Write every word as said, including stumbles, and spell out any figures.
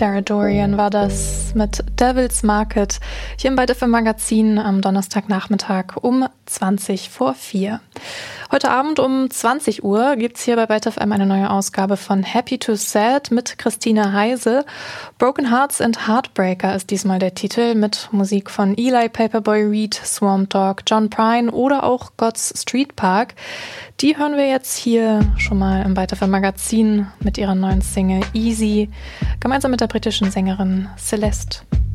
Dara Dorian war das mit Devil's Market hier im Byte F M Magazin am Donnerstagnachmittag um zwanzig vor vier. Heute Abend um zwanzig Uhr gibt's hier bei Byte F M eine neue Ausgabe von Happy to Sad mit Christine Heise. Broken Hearts and Heartbreaker ist diesmal der Titel mit Musik von Eli, Paperboy Reed, Swamp Dogg, John Prine oder auch God's Street Park. Die hören wir jetzt hier schon mal im Byte F M Magazin mit ihrer neuen Single Easy, gemeinsam mit der britischen Sängerin Celeste.